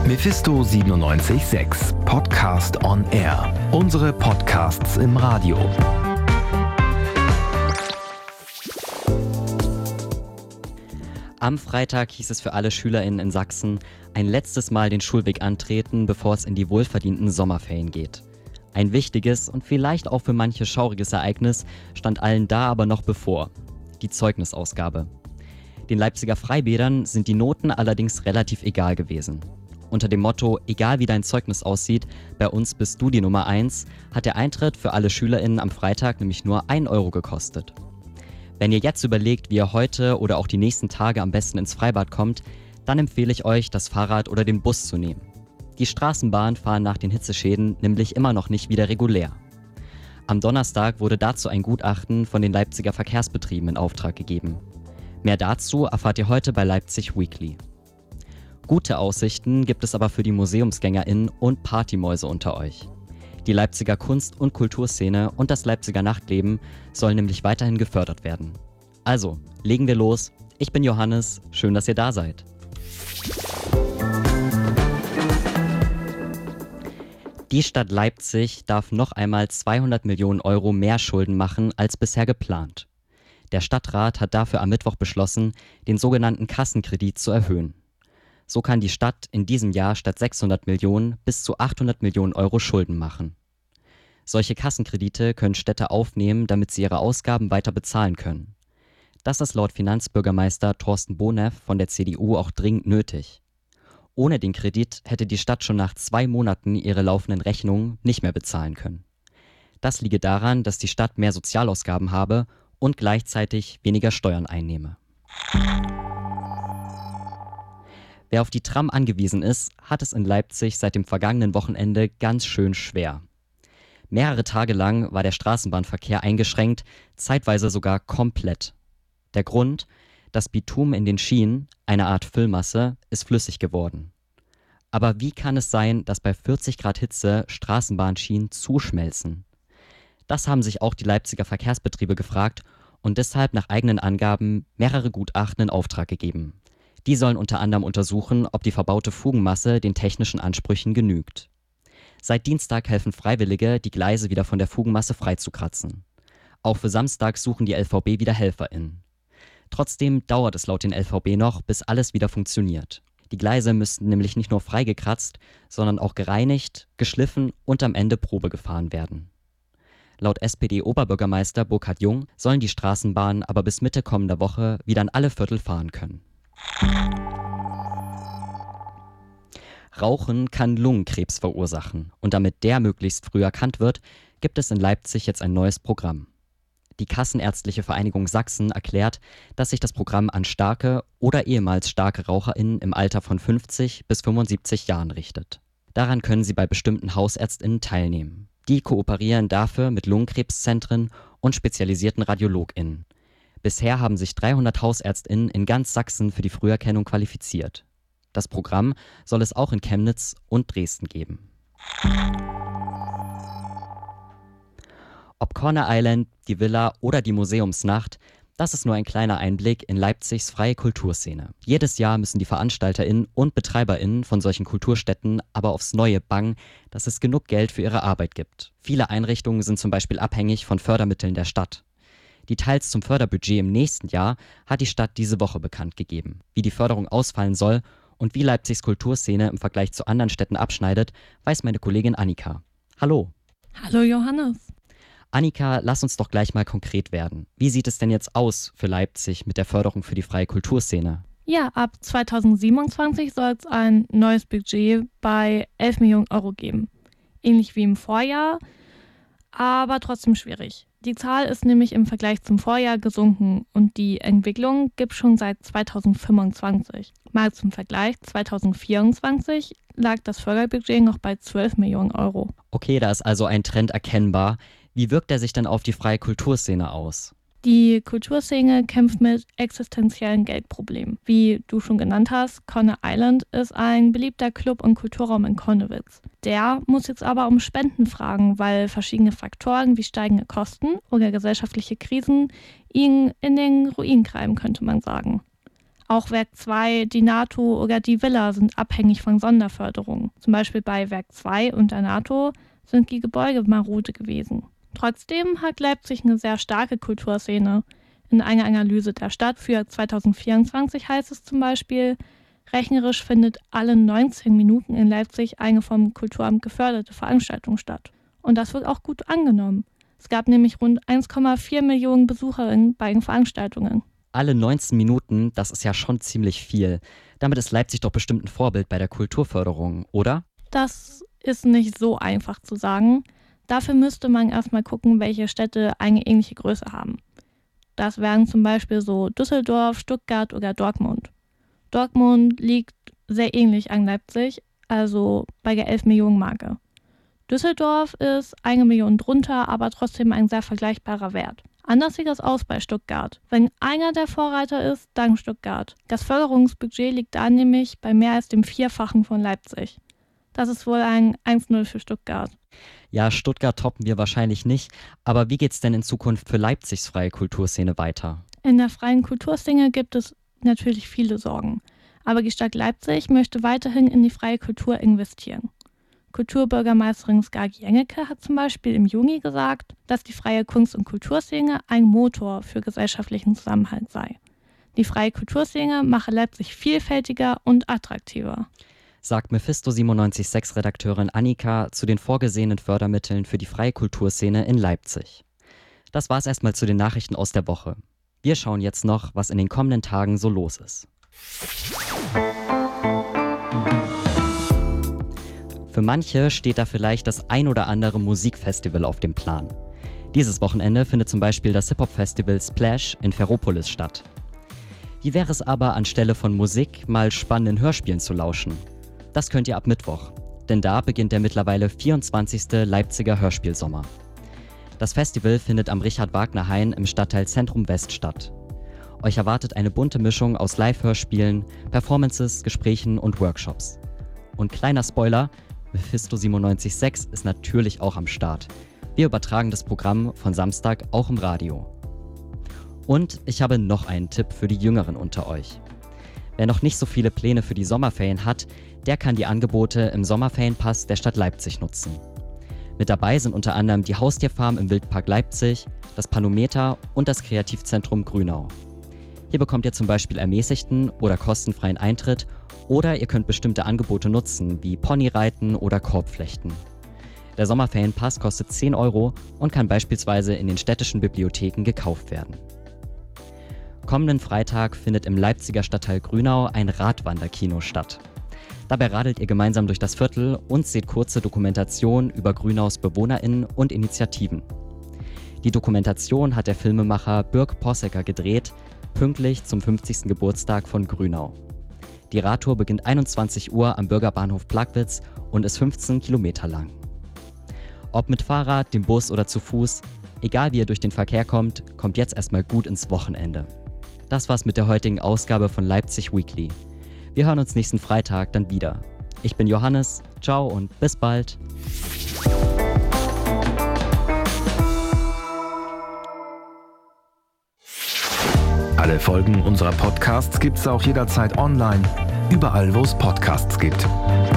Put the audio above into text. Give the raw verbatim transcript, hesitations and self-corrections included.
Mephisto siebenundneunzig Komma sechs Podcast on Air. Unsere Podcasts im Radio. Am Freitag hieß es für alle SchülerInnen in Sachsen ein letztes Mal den Schulweg antreten, bevor es in die wohlverdienten Sommerferien geht. Ein wichtiges und vielleicht auch für manche schauriges Ereignis stand allen da aber noch bevor: die Zeugnisausgabe. Den Leipziger Freibädern sind die Noten allerdings relativ egal gewesen. Unter dem Motto „Egal wie dein Zeugnis aussieht, bei uns bist du die Nummer eins", hat der Eintritt für alle SchülerInnen am Freitag nämlich nur ein Euro gekostet. Wenn ihr jetzt überlegt, wie ihr heute oder auch die nächsten Tage am besten ins Freibad kommt, dann empfehle ich euch, das Fahrrad oder den Bus zu nehmen. Die Straßenbahnen fahren nach den Hitzeschäden nämlich immer noch nicht wieder regulär. Am Donnerstag wurde dazu ein Gutachten von den Leipziger Verkehrsbetrieben in Auftrag gegeben. Mehr dazu erfahrt ihr heute bei Leipzig Weekly. Gute Aussichten gibt es aber für die MuseumsgängerInnen und Partymäuse unter euch. Die Leipziger Kunst- und Kulturszene und das Leipziger Nachtleben sollen nämlich weiterhin gefördert werden. Also, legen wir los. Ich bin Johannes, schön, dass ihr da seid. Die Stadt Leipzig darf noch einmal zweihundert Millionen Euro mehr Schulden machen als bisher geplant. Der Stadtrat hat dafür am Mittwoch beschlossen, den sogenannten Kassenkredit zu erhöhen. So kann die Stadt in diesem Jahr statt sechshundert Millionen bis zu achthundert Millionen Euro Schulden machen. Solche Kassenkredite können Städte aufnehmen, damit sie ihre Ausgaben weiter bezahlen können. Das ist laut Finanzbürgermeister Thorsten Bonev von der C D U auch dringend nötig. Ohne den Kredit hätte die Stadt schon nach zwei Monaten ihre laufenden Rechnungen nicht mehr bezahlen können. Das liege daran, dass die Stadt mehr Sozialausgaben habe und gleichzeitig weniger Steuern einnehme. Wer auf die Tram angewiesen ist, hat es in Leipzig seit dem vergangenen Wochenende ganz schön schwer. Mehrere Tage lang war der Straßenbahnverkehr eingeschränkt, zeitweise sogar komplett. Der Grund: das Bitumen in den Schienen, eine Art Füllmasse, ist flüssig geworden. Aber wie kann es sein, dass bei vierzig Grad Hitze Straßenbahnschienen zuschmelzen? Das haben sich auch die Leipziger Verkehrsbetriebe gefragt und deshalb nach eigenen Angaben mehrere Gutachten in Auftrag gegeben. Die sollen unter anderem untersuchen, ob die verbaute Fugenmasse den technischen Ansprüchen genügt. Seit Dienstag helfen Freiwillige, die Gleise wieder von der Fugenmasse freizukratzen. Auch für Samstag suchen die L V B wieder HelferInnen. Trotzdem dauert es laut den L V B noch, bis alles wieder funktioniert. Die Gleise müssten nämlich nicht nur freigekratzt, sondern auch gereinigt, geschliffen und am Ende Probe gefahren werden. Laut S P D-Oberbürgermeister Burkhard Jung sollen die Straßenbahnen aber bis Mitte kommender Woche wieder an alle Viertel fahren können. Rauchen kann Lungenkrebs verursachen und damit der möglichst früh erkannt wird, gibt es in Leipzig jetzt ein neues Programm. Die Kassenärztliche Vereinigung Sachsen erklärt, dass sich das Programm an starke oder ehemals starke RaucherInnen im Alter von fünfzig bis fünfundsiebzig Jahren richtet. Daran können sie bei bestimmten HausärztInnen teilnehmen. Die kooperieren dafür mit Lungenkrebszentren und spezialisierten RadiologInnen. Bisher haben sich dreihundert HausärztInnen in ganz Sachsen für die Früherkennung qualifiziert. Das Programm soll es auch in Chemnitz und Dresden geben. Ob Corner Island, die Villa oder die Museumsnacht, das ist nur ein kleiner Einblick in Leipzigs freie Kulturszene. Jedes Jahr müssen die VeranstalterInnen und BetreiberInnen von solchen Kulturstätten aber aufs Neue bangen, dass es genug Geld für ihre Arbeit gibt. Viele Einrichtungen sind zum Beispiel abhängig von Fördermitteln der Stadt. Details zum Förderbudget im nächsten Jahr hat die Stadt diese Woche bekannt gegeben. Wie die Förderung ausfallen soll und wie Leipzigs Kulturszene im Vergleich zu anderen Städten abschneidet, weiß meine Kollegin Annika. Hallo. Hallo Johannes. Annika, lass uns doch gleich mal konkret werden. Wie sieht es denn jetzt aus für Leipzig mit der Förderung für die freie Kulturszene? Ja, ab zweitausendsiebenundzwanzig soll es ein neues Budget bei elf Millionen Euro geben. Ähnlich wie im Vorjahr, aber trotzdem schwierig. Die Zahl ist nämlich im Vergleich zum Vorjahr gesunken und die Entwicklung gibt es schon seit zweitausendfünfundzwanzig. Mal zum Vergleich, zweitausendvierundzwanzig lag das Förderbudget noch bei zwölf Millionen Euro. Okay, da ist also ein Trend erkennbar. Wie wirkt er sich denn auf die freie Kulturszene aus? Die Kulturszene kämpft mit existenziellen Geldproblemen. Wie du schon genannt hast, Corner Island ist ein beliebter Club- und Kulturraum in Connewitz. Der muss jetzt aber um Spenden fragen, weil verschiedene Faktoren wie steigende Kosten oder gesellschaftliche Krisen ihn in den Ruin treiben, könnte man sagen. Auch Werk zwei, die NATO oder die Villa sind abhängig von Sonderförderungen. Zum Beispiel bei Werk zwei und der NATO sind die Gebäude marode gewesen. Trotzdem hat Leipzig eine sehr starke Kulturszene. In einer Analyse der Stadt für zwanzig vierundzwanzig heißt es zum Beispiel, rechnerisch findet alle neunzehn Minuten in Leipzig eine vom Kulturamt geförderte Veranstaltung statt. Und das wird auch gut angenommen. Es gab nämlich rund eins Komma vier Millionen Besucherinnen bei den Veranstaltungen. Alle neunzehn Minuten, das ist ja schon ziemlich viel. Damit ist Leipzig doch bestimmt ein Vorbild bei der Kulturförderung, oder? Das ist nicht so einfach zu sagen. Dafür müsste man erstmal gucken, welche Städte eine ähnliche Größe haben. Das wären zum Beispiel so Düsseldorf, Stuttgart oder Dortmund. Dortmund liegt sehr ähnlich an Leipzig, also bei der elf Millionen Marke. Düsseldorf ist eine Million drunter, aber trotzdem ein sehr vergleichbarer Wert. Anders sieht es aus bei Stuttgart. Wenn einer der Vorreiter ist, dann Stuttgart. Das Förderungsbudget liegt da nämlich bei mehr als dem Vierfachen von Leipzig. Das ist wohl ein eins null für Stuttgart. Ja, Stuttgart toppen wir wahrscheinlich nicht, aber wie geht's denn in Zukunft für Leipzigs freie Kulturszene weiter? In der freien Kulturszene gibt es natürlich viele Sorgen. Aber die Stadt Leipzig möchte weiterhin in die freie Kultur investieren. Kulturbürgermeisterin Skagi Engelke hat zum Beispiel im Juni gesagt, dass die freie Kunst- und Kulturszene ein Motor für gesellschaftlichen Zusammenhalt sei. Die freie Kulturszene mache Leipzig vielfältiger und attraktiver. Sagt Mephisto siebenundneunzig Komma sechs Redakteurin Annika zu den vorgesehenen Fördermitteln für die freie Kulturszene in Leipzig. Das war's erstmal zu den Nachrichten aus der Woche. Wir schauen jetzt noch, was in den kommenden Tagen so los ist. Für manche steht da vielleicht das ein oder andere Musikfestival auf dem Plan. Dieses Wochenende findet zum Beispiel das Hip-Hop-Festival Splash in Ferropolis statt. Wie wäre es aber, anstelle von Musik mal spannenden Hörspielen zu lauschen? Das könnt ihr ab Mittwoch, denn da beginnt der mittlerweile vierundzwanzigste Leipziger Hörspielsommer. Das Festival findet am Richard-Wagner-Hain im Stadtteil Zentrum West statt. Euch erwartet eine bunte Mischung aus Live-Hörspielen, Performances, Gesprächen und Workshops. Und kleiner Spoiler, Mephisto siebenundneunzig Komma sechs ist natürlich auch am Start. Wir übertragen das Programm von Samstag auch im Radio. Und ich habe noch einen Tipp für die Jüngeren unter euch. Wer noch nicht so viele Pläne für die Sommerferien hat, der kann die Angebote im Sommerferienpass der Stadt Leipzig nutzen. Mit dabei sind unter anderem die Haustierfarm im Wildpark Leipzig, das Panometer und das Kreativzentrum Grünau. Hier bekommt ihr zum Beispiel ermäßigten oder kostenfreien Eintritt oder ihr könnt bestimmte Angebote nutzen, wie Ponyreiten oder Korbflechten. Der Sommerferienpass kostet zehn Euro und kann beispielsweise in den städtischen Bibliotheken gekauft werden. Kommenden Freitag findet im Leipziger Stadtteil Grünau ein Radwanderkino statt. Dabei radelt ihr gemeinsam durch das Viertel und seht kurze Dokumentationen über Grünaus BewohnerInnen und Initiativen. Die Dokumentation hat der Filmemacher Birk Possecker gedreht, pünktlich zum fünfzigsten Geburtstag von Grünau. Die Radtour beginnt einundzwanzig Uhr am Bürgerbahnhof Plagwitz und ist fünfzehn Kilometer lang. Ob mit Fahrrad, dem Bus oder zu Fuß, egal wie ihr durch den Verkehr kommt, kommt jetzt erstmal gut ins Wochenende. Das war's mit der heutigen Ausgabe von Leipzig Weekly. Wir hören uns nächsten Freitag dann wieder. Ich bin Johannes, ciao und bis bald. Alle Folgen unserer Podcasts gibt's auch jederzeit online, überall wo es Podcasts gibt.